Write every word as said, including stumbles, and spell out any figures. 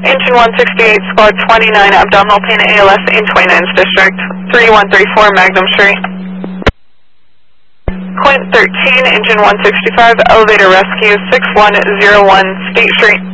Engine one sixty-eight, squad twenty-nine, abdominal pain A L S in twenty-ninth District, three one three four Magnum Street. Quint thirteen, engine one sixty-five, elevator rescue, six one zero one State Street.